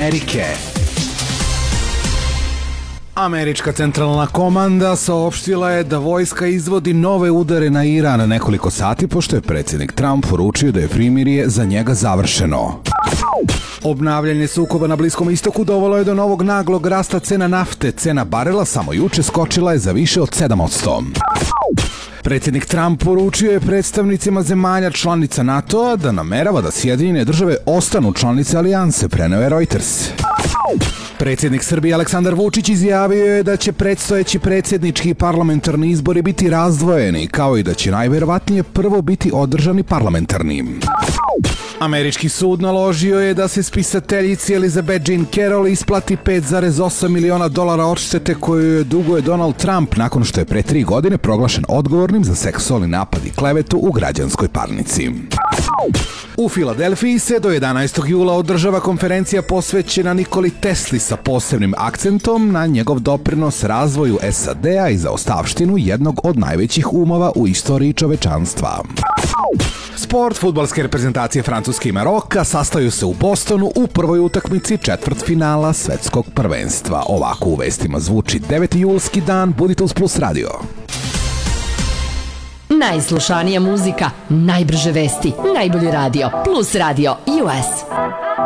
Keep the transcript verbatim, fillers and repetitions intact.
Amerike. Američka centralna komanda saopštila je da vojska izvodi nove udare na Iran nekoliko sati pošto je predsjednik Trump poručio da je primirje za njega završeno. Obnavljanje sukoba na Bliskom istoku dovelo je do novog naglog rasta cena nafte. Cena barela samo juče skočila je za više od sedam posto. Predsjednik Trump poručio je predstavnicima zemalja članica NATO-a da namerava da Sjedinjene države ostanu članice alijanse, preneo je Reuters. Predsjednik Srbije Aleksandar Vučić izjavio je da će predstojeći predsjednički i parlamentarni izbori biti razdvojeni, kao i da će najverovatnije prvo biti održani parlamentarni. Američki sud naložio je da se spisateljici Elizabeth Jean Carroll isplati pet zarez osam miliona dolara odštete koju je duguje Donald Trump nakon što je pre tri godine proglašen odgovornim za seksualni napad i klevetu u građanskoj parnici. U Filadelfiji se do jedanaestog jula održava konferencija posvećena Nikoli Tesli sa posebnim akcentom na njegov doprinos razvoju S A D-a i zaostavštinu jednog od najvećih umova u istoriji čovečanstva. Sport, fudbalske reprezentacije Francuske i Maroka sastaju se u Bostonu u prvoj utakmici četvrtfinala svetskog prvenstva. Ovako u vestima zvuči deveti julski dan. Budite uz Plus radio. Najslušanija muzika, najbrže vesti, najbolji radio, Plus radio U S.